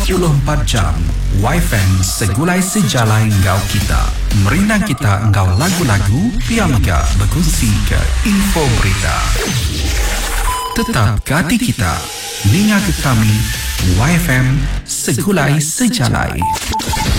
24 jam. YFM segulai sejalai ngau kita. Merinang kita ngau lagu-lagu, piamga berkongsi ke info berita. Tetap ke hati kita. Ninga ke kami, YFM segulai sejalai.